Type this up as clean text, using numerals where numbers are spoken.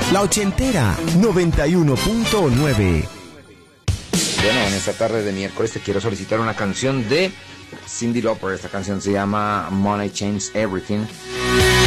La Ochentera 91.9. Bueno, en esta tarde de miércoles te quiero solicitar una canción de Cyndi Lauper. Esta canción se llama Money Changes Everything.